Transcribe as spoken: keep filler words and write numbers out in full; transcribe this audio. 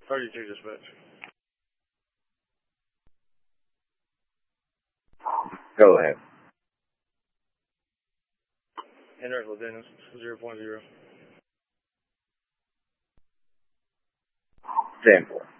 thirty-two dispatch. Go ahead. Enter Dennis, zero point zero. ten four.